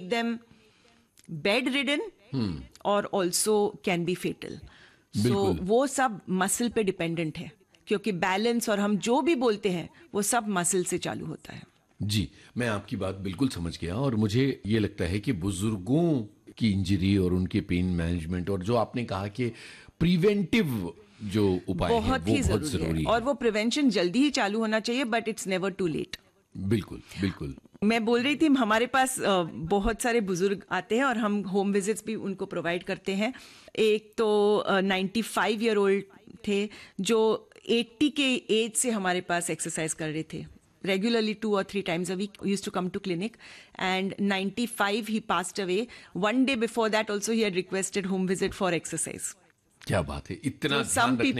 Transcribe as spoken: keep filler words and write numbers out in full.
them bedridden और also can be fatal. So बिल्कुल। वो सब मसल पे डिपेंडेंट है, क्योंकि बैलेंस और हम जो भी बोलते हैं वो सब मसल से चालू होता है। जी, मैं आपकी बात बिल्कुल समझ गया और मुझे ये लगता है कि बुजुर्गों की इंजरी और उनके पेन मैनेजमेंट और जो आपने कहा कि प्रिवेंटिव जो उपाय हैं बहुत वो ही बहुत जरूरी जरूरी है है। और वो प्रिवेंशन जल्दी ही चालू होना चाहिए, but it's never to late. बिल्कुल बिल्कुल। मैं बोल रही थी हमारे पास अ, बहुत सारे बुजुर्ग आते हैं और हम होम विजिट्स भी उनको प्रोवाइड करते हैं। एक तो नाइन्टी फाइव ईयर ओल्ड थे जो एट्टी के एज से हमारे पास एक्सरसाइज कर रहे थे रेगुलरली, टू और three times a week used to come to clinic, and ninety five he passed away. One day before that also he had requested home visit for exercise. क्या बात है, इतना So ध्यान some रखने